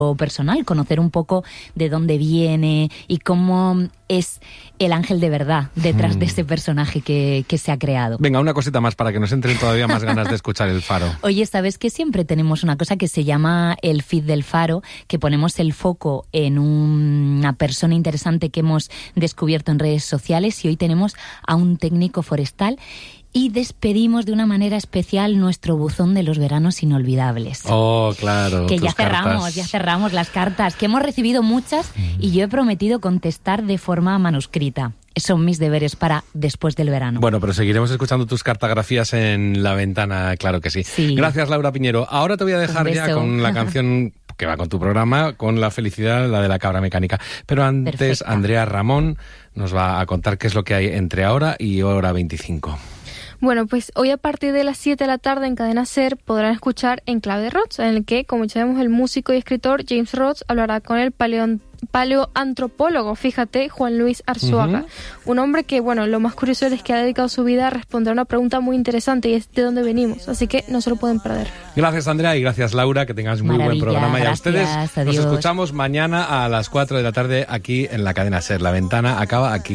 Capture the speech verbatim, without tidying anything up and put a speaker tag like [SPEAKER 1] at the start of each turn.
[SPEAKER 1] personal, conocer un poco de dónde viene y cómo es el ángel de verdad detrás mm. de ese personaje que, que se ha creado.
[SPEAKER 2] Venga, una cosita más para que nos entren todavía más ganas de escuchar El Faro.
[SPEAKER 1] Oye, ¿sabes que siempre tenemos una cosa que se llama el feed del Faro, que ponemos el foco en una persona interesante que hemos descubierto en redes sociales, y hoy tenemos a un técnico forestal y despedimos de una manera especial nuestro buzón de los veranos inolvidables.
[SPEAKER 2] Oh, claro.
[SPEAKER 1] Que ya cerramos,
[SPEAKER 2] cartas.
[SPEAKER 1] ya cerramos las cartas, que hemos recibido muchas mm. y yo he prometido contestar de forma manuscrita. Son mis deberes para después del verano.
[SPEAKER 2] Bueno, pero seguiremos escuchando tus cartografías en La Ventana, claro que sí.
[SPEAKER 1] sí.
[SPEAKER 2] Gracias, Laura Piñero. Ahora te voy a dejar ya con la canción que va con tu programa, con La Felicidad, la de la cabra mecánica. Pero antes, Perfecta. Andrea Ramón nos va a contar qué es lo que hay entre ahora y hora veinticinco.
[SPEAKER 3] Bueno, pues hoy a partir de las siete de la tarde en Cadena SER podrán escuchar Enclave de Rods, en el que, como ya sabemos, el músico y escritor James Rods hablará con el paleon, paleoantropólogo, fíjate, Juan Luis Arzuaga. Uh-huh. Un hombre que, bueno, lo más curioso es que ha dedicado su vida a responder a una pregunta muy interesante, y es de dónde venimos, así que no se lo pueden perder.
[SPEAKER 2] Gracias, Andrea, y gracias, Laura, que tengas muy
[SPEAKER 1] Maravilla,
[SPEAKER 2] buen programa.
[SPEAKER 1] gracias,
[SPEAKER 2] y a ustedes
[SPEAKER 1] adiós.
[SPEAKER 2] Nos escuchamos mañana a las cuatro de la tarde aquí en la Cadena SER. La Ventana acaba aquí.